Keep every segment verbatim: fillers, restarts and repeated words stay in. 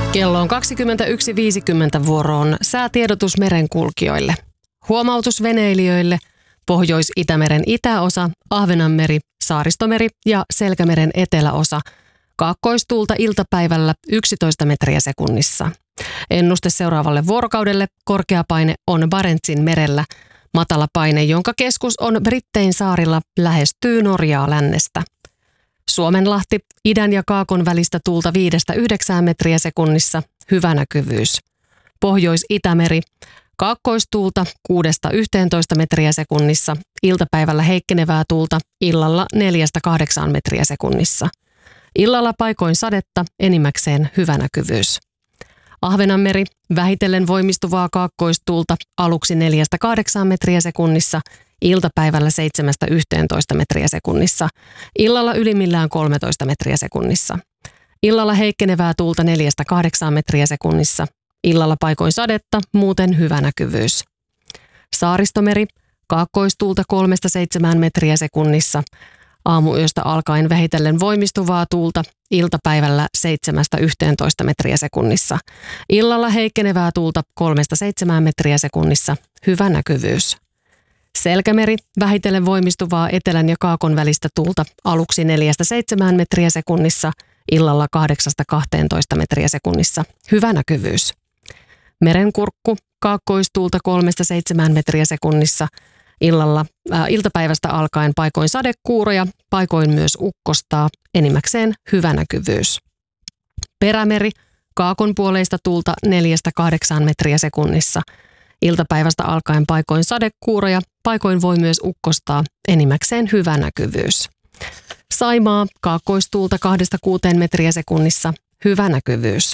Kello on kaksikymmentäyksi viisikymmentä vuoroon säätiedotus merenkulkijoille. Huomautus veneilijöille: Pohjois-Itämeren itäosa, Ahvenanmeri, Saaristomeri ja Selkämeren eteläosa. Kaakkoistuulta iltapäivällä yksitoista metriä sekunnissa. Ennuste seuraavalle vuorokaudelle: korkea paine on Barentsin merellä. Matala paine, jonka keskus on Brittein saarilla, lähestyy Norjaa lännestä. Suomenlahti, idän ja kaakon välistä tuulta viidestä yhdeksään metriä sekunnissa, hyvä näkyvyys. Pohjois-Itämeri, kaakkoistuulta kuudesta yhteentoista metriä sekunnissa, iltapäivällä heikkenevää tuulta, illalla neljästä kahdeksaan metriä sekunnissa. Illalla paikoin sadetta, enimmäkseen hyvä näkyvyys. Ahvenanmeri, vähitellen voimistuvaa kaakkoistuulta, aluksi neljästä kahdeksaan metriä sekunnissa, iltapäivällä seitsemästä yhteentoista metriä sekunnissa, illalla ylimmillään kolmetoista metriä sekunnissa. Illalla heikkenevää tuulta neljästä kahdeksaan metriä sekunnissa, illalla paikoin sadetta, muuten hyvä näkyvyys. Saaristomeri, kaakkoistuulta kolmesta seitsemään metriä sekunnissa, aamuyöstä alkaen vähitellen voimistuvaa tuulta, iltapäivällä seitsemästä yhteentoista metriä sekunnissa. Illalla heikkenevää tuulta kolmesta seitsemään metriä sekunnissa, hyvä näkyvyys. Selkämeri, vähitellen voimistuvaa etelän ja kaakon välistä tuulta, aluksi neljästä seitsemään metriä sekunnissa, illalla kahdeksasta kahteentoista metriä sekunnissa, hyvä näkyvyys. Merenkurkku, kaakkoistuulta kolmesta seitsemään metriä sekunnissa, illalla, äh, iltapäivästä alkaen paikoin sadekuuroja, paikoin myös ukkostaa, enimmäkseen hyvä näkyvyys. Perämeri, kaakon puoleista tuulta neljästä kahdeksaan metriä sekunnissa, iltapäivästä alkaen paikoin sadekuuroja, paikoin voi myös ukkostaa, enimmäkseen hyvä näkyvyys. Saimaa, kaakkoistuulta kahdesta kuuteen metriä sekunnissa, hyvä näkyvyys.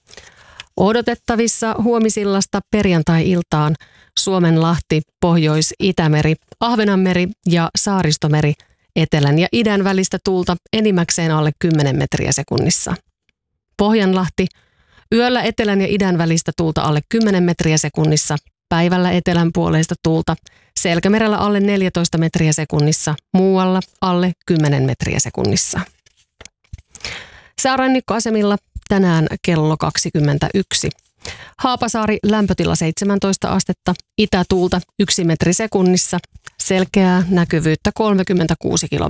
Odotettavissa huomisillasta perjantai-iltaan Suomenlahti, Pohjois-Itämeri, Ahvenanmeri ja Saaristomeri, etelän ja idän välistä tuulta enimmäkseen alle kymmenen metriä sekunnissa. Pohjanlahti, yöllä etelän ja idän välistä tuulta alle kymmenen metriä sekunnissa, päivällä etelän puoleista tuulta, Selkämerellä alle neljätoista metriä sekunnissa, muualla alle kymmenen metriä sekunnissa. Säärannikkoasemilla tänään kello kaksikymmentäyksi. Haapasaari, lämpötila seitsemäntoista astetta, itätuulta yksi metri sekunnissa, selkeää näkyvyyttä kolmekymmentäkuusi kilometriä.